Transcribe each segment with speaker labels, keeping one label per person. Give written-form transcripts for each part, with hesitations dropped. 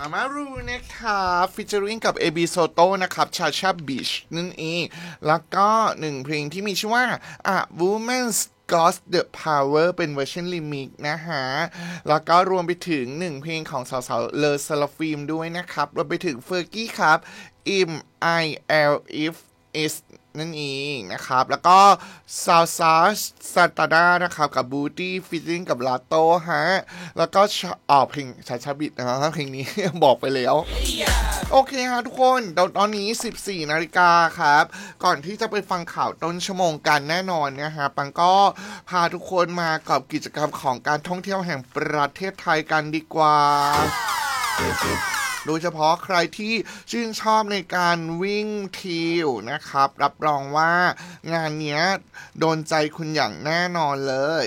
Speaker 1: มารูนะครับฟิชเจอริงกับ AB Soto นะครับชาชาบีชนั่นเองแล้วก็หนึ่งเพลงที่มีชื่อว่า A Woman's Got the Power เป็นเวอร์ชันลิมิกนะฮะแล้วก็รวมไปถึงหนึ่งเพลงของสาวๆเลอซาลาฟิล์มด้วยนะครับรวมไปถึงเฟอร์กี้ครับ MILFนั่นเองนะครับแล้วก็ซาวซาซาตาดานะครับกับบูตี้ฟิชซิ่งกับลาโต้ฮะแล้วก็เพลงชาชาบิดนะครับเพลงนี้ บอกไปแล้วโอเคฮะทุกคนตอนนี้ 14 นาฬิกาครับก่อนที่จะไปฟังข่าวต้นชั่วโมงกันแน่นอนนะฮะปังก็พาทุกคนมากับกิจกรรมของการท่องเที่ยวแห่งประเทศไทยกันดีกว่าโดยเฉพาะใครที่ชื่นชอบในการวิ่งทิวนะครับรับรองว่างานเนี้ยโดนใจคุณอย่างแน่นอนเลย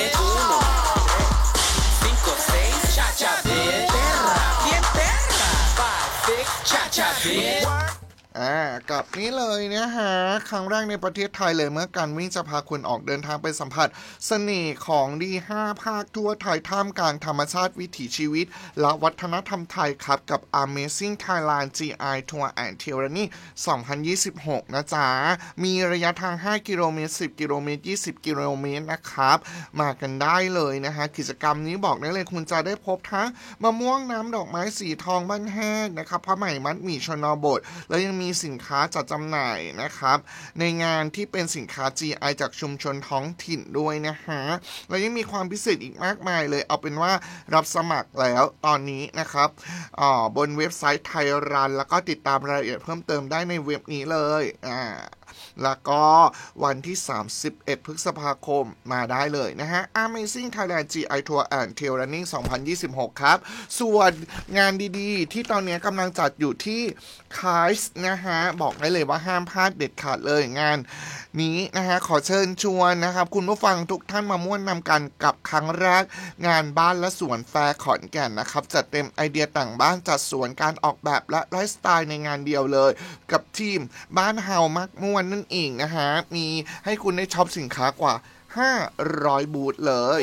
Speaker 1: กับนี้เลยนะฮะครั้งแรกในประเทศไทยเลยเมื่อการวิ่งจะพาคุณออกเดินทางไปสัมผัสเสน่ห์ของดี5ภาคทั่วไทยท่ามกลางธรรมชาติวิถีชีวิตและวัฒนธรรมไทยครับกับ Amazing Thailand GI Tour and Tyranny 2026 นะจ๊ะมีระยะทาง5กิโลเมตร10กิโลเมตร20กิโลเมตรนะครับมากันได้เลยนะฮะกิจกรรมนี้บอกได้เลยคุณจะได้พบทั้งมะม่วงน้ำดอกไม้สีทองบ้านแห้งนะครับผ้าไหมมัดหมี่ชนบทแล้วยังมีสินค้าจัดจำหน่ายนะครับในงานที่เป็นสินค้า GI จากชุมชนท้องถิ่นด้วยนะฮะแล้วยังมีความพิเศษอีกมากมายเลยเอาเป็นว่ารับสมัครแล้วตอนนี้นะครับบนเว็บไซต์ไทยรันแล้วก็ติดตามรายละเอียดเพิ่มเติมได้ในเว็บนี้เลยแล้วก็วันที่31พฤษภาคมมาได้เลยนะฮะ Amazing Thailand GI Tour and Tyranny 2026 ครับส่วนงานดีๆที่ตอนนี้กำลังจัดอยู่ที่คายส์นะฮะบอกได้เลยว่าห้ามพลาดเด็ดขาดเลยงานนี้นะฮะขอเชิญชวนนะครับคุณผู้ฟังทุกท่านมาม่วนนำกันกับครั้งแรกงานบ้านและสวนแฟร์ขอนแก่นนะครับจัดเต็มไอเดียต่างบ้านจัดสวนการออกแบบและไลฟ์สไตล์ในงานเดียวเลยกับทีมบ้านเฮามักม่วนนั่นเองนะฮะมีให้คุณได้ช็อปสินค้ากว่า500บูธเลย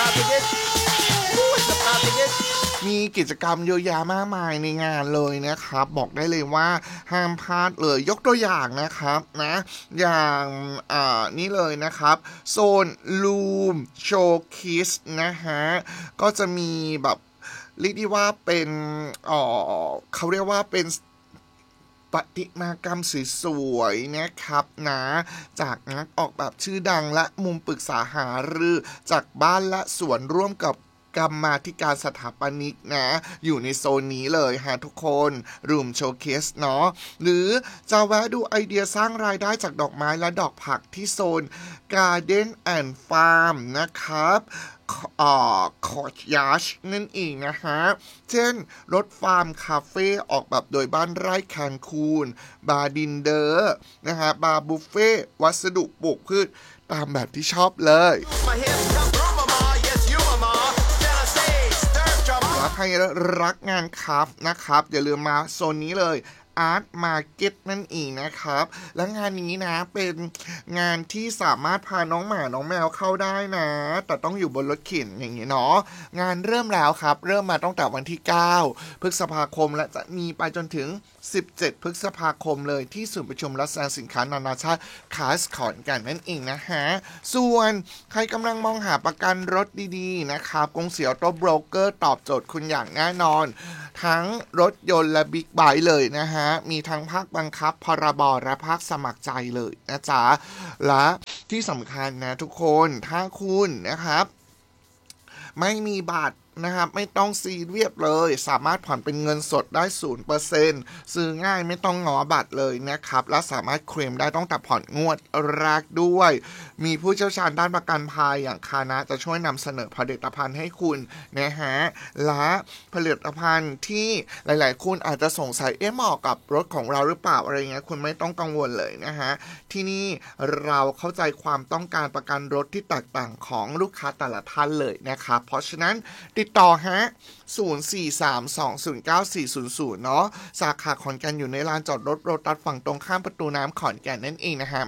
Speaker 1: มีกิจกรรมเยอะแยะมากมายในงานเลยนะครับบอกได้เลยว่าห้ามพลาดเลยยกตัวอย่างนะครับนะอย่างนี่เลยนะครับโซนลูมโชว์คิสนะฮะก็จะมีแบบเรียกได้ว่าเป็นเขาเรียกว่าเป็นประติมากรรมสวยๆนะครับนะจากนักออกแบบชื่อดังและมุมปรึกษาหารือจากบ้านและสวนร่วมกับกรรมาธิการสถาปนิกนะอยู่ในโซนนี้เลยฮะทุกคนรูมโชว์เคสเนาะหรือจะแวะดูไอเดียสร้างรายได้จากดอกไม้และดอกผักที่โซน Garden and Farm นะครับคอร์ทยาชนั่นเองนะฮะเช่นรถฟาร์มคาเฟ่ออกแบบโดยบ้านไร่แคนคูนบาร์ดินเดอร์นะฮะบาร์บุฟเฟ่วัสดุปลูกพืชตามแบบที่ชอบเลยและใครรักงานคราฟต์นะครับอย่าลืมมาโซนนี้เลยอาร์ตมาร์เก็ตนั่นเองนะครับและงานนี้นะเป็นงานที่สามารถพาน้องหมาน้องแมวเข้าได้นะแต่ต้องอยู่บนรถเข็นอย่างนี้เนาะงานเริ่มแล้วครับเริ่มมาตั้งแต่วันที่9พฤษภาคมและจะมีไปจนถึง17พฤษภาคมเลยที่ศูนย์ประชุมและแสดงสินค้านานาชาติคาสขอนแก่นนั่นเองนะฮะส่วนใครกำลังมองหาประกันรถดีๆนะครับกรุงศรีออโต้โบรกเกอร์ตอบโจทย์คุณอย่างแน่นอนทั้งรถยนต์และบิ๊กไบค์เลยนะฮะมีทั้งภาคบังคับพรบและภาคสมัครใจเลยนะจ๊ะและที่สำคัญนะทุกคนถ้าคุณนะครับไม่มีบัตรนะครับไม่ต้องซีเรียสเลยสามารถผ่อนเป็นเงินสดได้ 0% ซื้อง่ายไม่ต้องง้อบัตรเลยนะครับและสามารถเคลมได้ตั้งแต่ผ่อนงวดแรกด้วยมีผู้เชี่ยวชาญด้านประกันภัยอย่างคานะจะช่วยนำเสนอผลิตภัณฑ์ให้คุณนะฮะและผลิตภัณฑ์ที่หลายๆคนอาจจะสงสัยเหมาะกับรถของเราหรือเปล่าอะไรเงี้ยคุณไม่ต้องกังวลเลยนะฮะที่นี่เราเข้าใจความต้องการประกันรถที่แตกต่างของลูกค้าแต่ละท่านเลยนะครับเพราะฉะนั้นติดต่อฮะ 0432094400 เนาะสาขาขอนแก่นอยู่ในลานจอดรถโรตัสฝั่งตรงข้ามประตูน้ำขอนแก่นนั่นเองนะฮะ